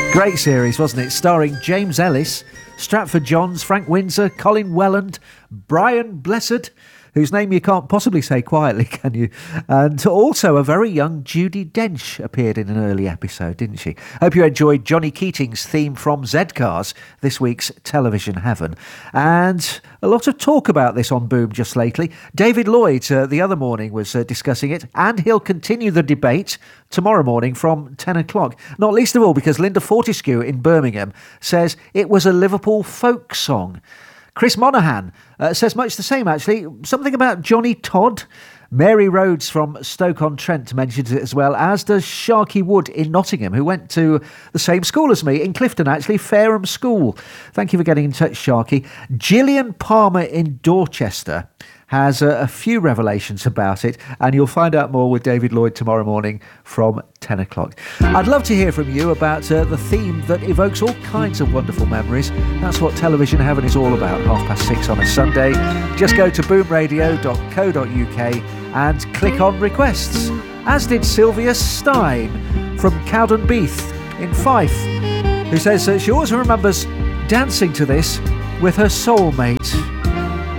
Great series, wasn't it? Starring James Ellis, Stratford Johns, Frank Windsor, Colin Welland, Brian Blessed, whose name you can't possibly say quietly, can you? And also a very young Judi Dench appeared in an early episode, didn't she? Hope you enjoyed Johnny Keating's theme from Z-Cars, this week's Television Heaven. And a lot of talk about this on Boom just lately. David Lloyd the other morning was discussing it, and he'll continue the debate tomorrow morning from 10 o'clock. Not least of all because Linda Fortescue in Birmingham says it was a Liverpool folk song. Chris Monaghan says much the same, actually. Something about Johnny Todd. Mary Rhodes from Stoke-on-Trent mentions it as well, as does Sharky Wood in Nottingham, who went to the same school as me, in Clifton, actually, Fareham School. Thank you for getting in touch, Sharky. Gillian Palmer in Dorchester has a few revelations about it, and you'll find out more with David Lloyd tomorrow morning from 10 o'clock. I'd love to hear from you about the theme that evokes all kinds of wonderful memories. That's what Television Heaven is all about, 6:30 on a Sunday. Just go to boomradio.co.uk and click on requests, as did Sylvia Stein from Cowdenbeath in Fife, who says she always remembers dancing to this with her soulmate.